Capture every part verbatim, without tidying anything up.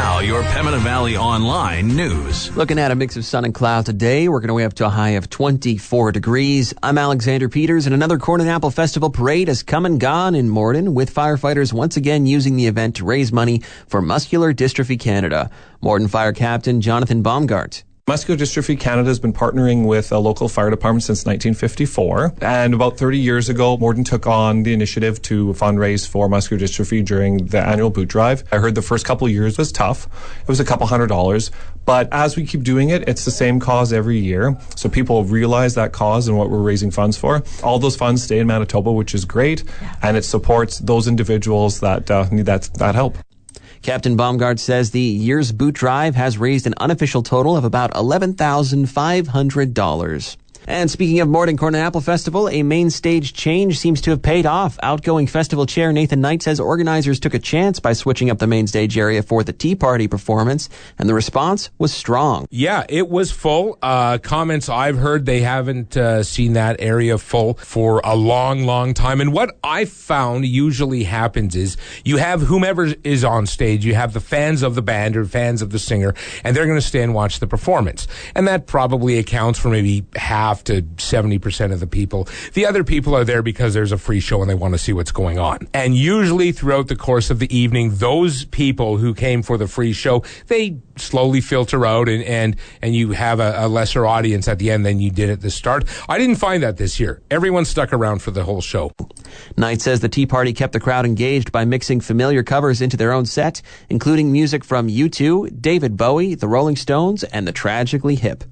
Now, your Pembina Valley Online news. Looking at a mix of sun and cloud today, working our way up to a high of twenty-four degrees. I'm Alexander Peters, and another Corn and Apple Festival parade has come and gone in Morden, with firefighters once again using the event to raise money for Muscular Dystrophy Canada. Morden Fire Captain Jonathan Baumgart. Muscular Dystrophy Canada has been partnering with a local fire department since nineteen fifty-four. And about thirty years ago, Morden took on the initiative to fundraise for muscular dystrophy during the annual boot drive. I heard the first couple of years was tough. It was a couple hundred dollars. But as we keep doing it, it's the same cause every year. So people realize that cause and what we're raising funds for. All those funds stay in Manitoba, which is great. And it supports those individuals that uh, need that, that help. Captain Baumgart says the year's boot drive has raised an unofficial total of about eleven thousand five hundred dollars. And speaking of Morden Corn and Apple Festival, a main stage change seems to have paid off. Outgoing festival chair Nathan Knight says organizers took a chance by switching up the main stage area for the Tea Party performance, and the response was strong. Yeah, it was full. Uh, comments I've heard, they haven't uh, seen that area full for a long, long time. And what I found usually happens is you have whomever is on stage, you have the fans of the band or fans of the singer, and they're going to stay and watch the performance. And that probably accounts for maybe half to seventy percent of the people. The other people are there because there's a free show and they want to see what's going on. And usually throughout the course of the evening, those people who came for the free show, they slowly filter out and, and, and you have a, a lesser audience at the end than you did at the start. I didn't find that this year. Everyone stuck around for the whole show. Knight says the Tea Party kept the crowd engaged by mixing familiar covers into their own set, including music from U two, David Bowie, the Rolling Stones, and the Tragically Hip.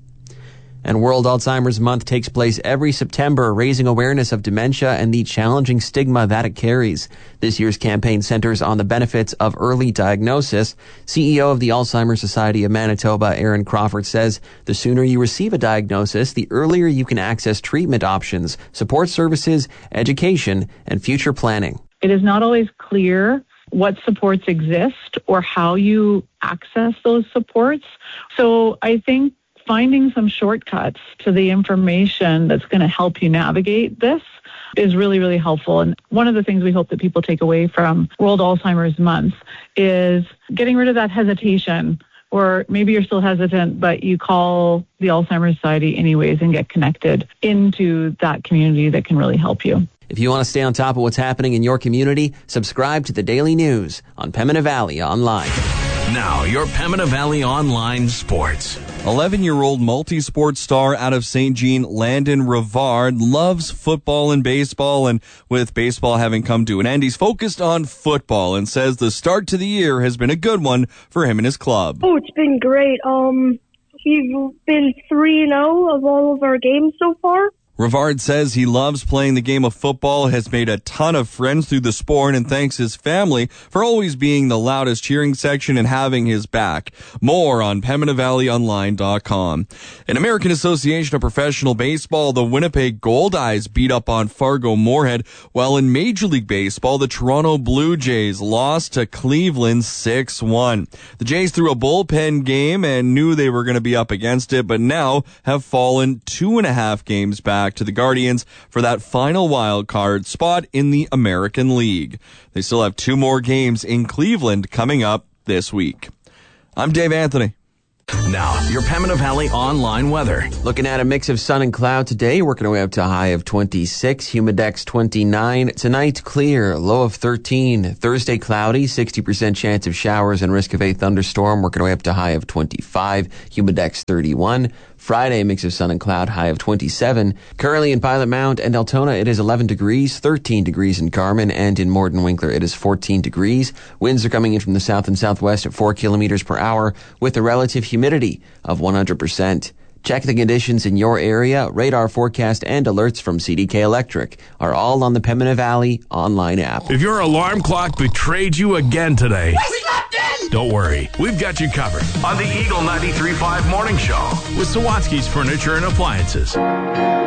And World Alzheimer's Month takes place every September, raising awareness of dementia and the challenging stigma that it carries. This year's campaign centers on the benefits of early diagnosis. C E O of the Alzheimer's Society of Manitoba, Aaron Crawford, says the sooner you receive a diagnosis, the earlier you can access treatment options, support services, education, and future planning. It is not always clear what supports exist or how you access those supports. So I think finding some shortcuts to the information that's going to help you navigate this is really, really helpful. And one of the things we hope that people take away from World Alzheimer's Month is getting rid of that hesitation, or maybe you're still hesitant, but you call the Alzheimer's Society anyways and get connected into that community that can really help you. If you want to stay on top of what's happening in your community, subscribe to the Daily News on Pembina Valley Online. Now, your Pembina Valley Online sports. eleven-year-old multi-sport star out of Saint Jean, Landon Rivard, loves football and baseball, and with baseball having come to an end, he's focused on football and says the start to the year has been a good one for him and his club. Oh, it's been great. Um, we've been three and oh of all of our games so far. Rivard says he loves playing the game of football, has made a ton of friends through the sport, and thanks his family for always being the loudest cheering section and having his back. More on Pembina Valley Online dot com. In American Association of Professional Baseball, the Winnipeg Goldeyes beat up on Fargo Moorhead, while in Major League Baseball, the Toronto Blue Jays lost to Cleveland six one. The Jays threw a bullpen game and knew they were going to be up against it, but now have fallen two and a half games back to the Guardians for that final wild card spot in the American League. They still have two more games in Cleveland coming up this week. I'm Dave Anthony. Now, your Pembina Valley Online weather. Looking at a mix of sun and cloud today, working our way up to a high of twenty-six, humidex twenty-nine. Tonight, clear, low of thirteen. Thursday, cloudy, sixty percent chance of showers and risk of a thunderstorm, working our way up to a high of twenty-five, humidex thirty-one. Friday, mix of sun and cloud, high of twenty-seven. Currently in Pilot Mount and Altona, it is eleven degrees, thirteen degrees in Carmen, and in Morden Winkler, it is fourteen degrees. Winds are coming in from the south and southwest at four kilometers per hour with a relative humidity of one hundred percent. Check the conditions in your area. Radar forecast and alerts from C D K Electric are all on the Pembina Valley online app. If your alarm clock betrayed you again today, don't worry, we've got you covered on the Eagle ninety-three point five Morning Show with Sawatsky's Furniture and Appliances.